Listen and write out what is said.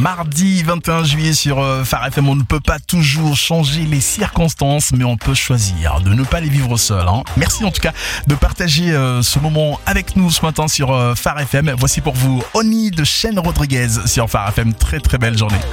mardi 21 juillet sur Phare FM. On ne peut pas toujours changer les circonstances, mais on peut choisir de ne pas les vivre seul. Merci en tout cas de partager ce moment avec nous ce matin sur Phare FM. Voici pour vous Oni de Shane Rodriguez sur Phare FM. Très très belle journée.